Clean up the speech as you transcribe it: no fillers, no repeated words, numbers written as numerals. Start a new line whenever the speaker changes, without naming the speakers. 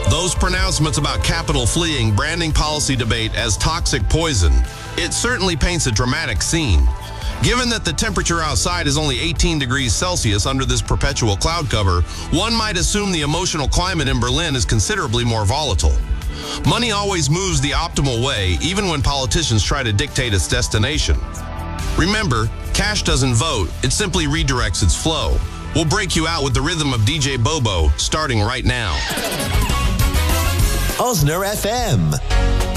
Those pronouncements about capital fleeing branding policy debate as toxic poison, it certainly paints a dramatic scene. Given that the temperature outside is only 18 degrees Celsius under this perpetual cloud cover, one might assume the emotional climate in Berlin is considerably more volatile. Money always moves the optimal way, even when politicians try to dictate its destination. Remember, cash doesn't vote, it simply redirects its flow. We'll break you out with the rhythm of DJ Bobo, starting right now.
Osner FM.